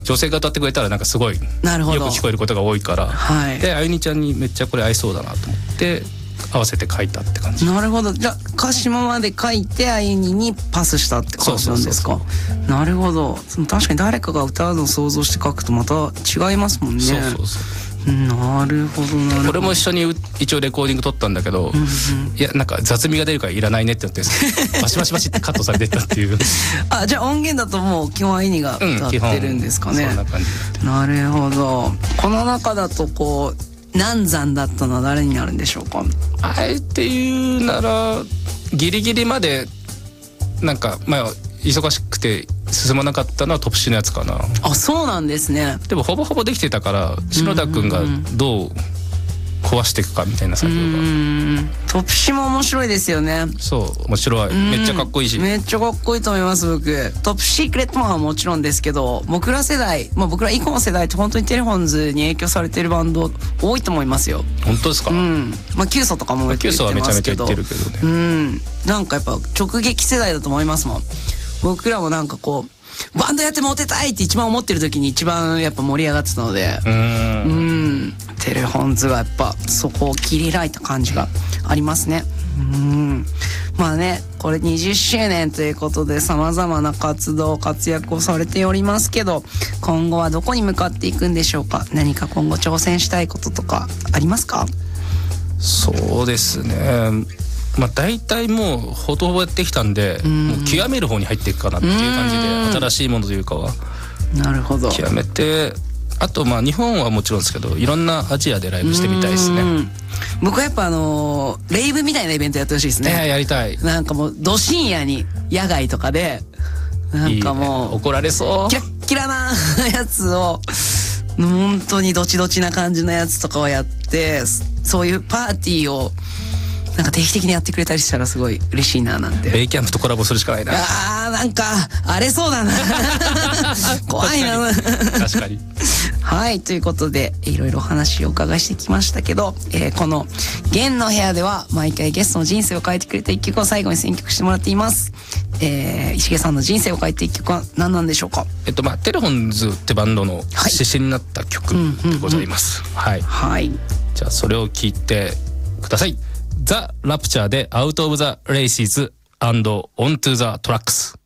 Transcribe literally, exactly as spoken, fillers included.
女性が歌ってくれたらなんかすごいよく聞こえることが多いから、はい、であゆにちゃんにめっちゃこれ合いそうだなと思って合わせて書いたって感じ。 なるほど。じゃあ歌詞まで書いてあゆににパスしたって感じなんですか。なるほど。その確かに誰かが歌うのを想像して書くとまた違いますもんね。 そうそうそう。 なるほどなるほど。 これも一緒に一応レコーディング撮ったんだけど、うんうん、いやなんか雑味が出るからいらないねって言ってバシバシバシってカットされてったっていうあ、じゃあ音源だともう基本あゆにが歌ってるんですかね、うん、そんな感じ。なるほど。この中だとこう難産だったのは誰になるんでしょうか。 あえて言うならギリギリまでなんかまあ忙しくて進まなかったのはトプシのやつかな。 あ、そうなんですね。 でもほぼほぼできてたから篠田君がどう壊していくかみたいな作業が。うん、 トプシも面白いですよね。 そう面白い。めっちゃかっこいいし。 めっちゃかっこいいと思います僕。トップシークレットマンはもちろんですけど、僕ら世代、まあ僕ら以降の世代って本当にテレフォンズに影響されてるバンド多いと思いますよ。 本当ですか。うん。 まあキュウソとかも言ってますけど。 キュウソはめちゃめちゃ言ってるけどね。 うん。なんかやっぱ直撃世代だと思いますもん。僕らもなんかこうバンドやってモテたいって一番思ってる時に一番やっぱ盛り上がってたので、うーん、うんテレフォンズがやっぱそこを切り開いた感じがありますね。うん、まあね、これにじゅっしゅうねんということでさまざまな活動活躍をされておりますけど、今後はどこに向かっていくんでしょうか。何か今後挑戦したいこととかありますか。 そうですね、まあ、大体もうほとほぼやってきたんで、うん、もう極める方に入っていくかなっていう感じで、新しいものというかはなるほど極めて、あとまあ日本はもちろんですけどいろんなアジアでライブしてみたいですね。 僕はやっぱあのー、レイブみたいなイベントやってほしいですね。 やりたい。 なんかもうど深夜に野外とかでなんかもういい、ね、怒られそうキラッキラなやつを本当にドチドチな感じのやつとかをやって、そういうパーティーをなんか定期的にやってくれたりしたらすごい嬉しいななんて。 ベイキャンプとコラボするしかないな。 あーなんか荒れそうだな怖いな確かにはい、ということでいろいろお話をお伺いしてきましたけど、えー、この弦の部屋では毎回ゲストの人生を変えてくれた一曲を最後に選曲してもらっています。えー、石毛さんの人生を変えて一曲は何なんでしょうか。 えっとまあテレフォンズってバンドの指針になった曲でございます。はい、はい、じゃあそれを聞いてください。ザ・ラプチャーで Out of the Races and Onto the Tracks。